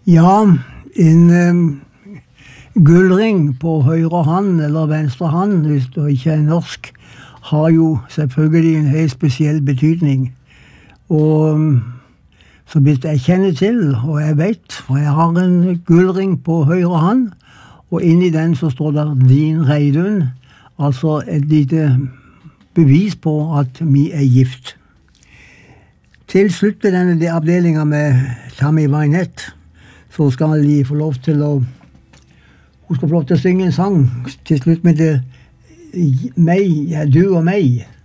Ja, en gullring på høyre hånd eller venstre hånd, hvis du ikke er norsk, har jo selvfølgelig en helt spesiell betydning. Og så vidt jeg kjenner til, og jeg vet, for jeg har en gullring på høyre hånd, og inni den så står der Din Reidun, altså et lite bevis på at vi er gift. Til slutt i denne avdelingen med Tammy Wynette, så skal de få lov til å hun skal få lov til å synge en sang til slutt med det meg, ja, du og meg.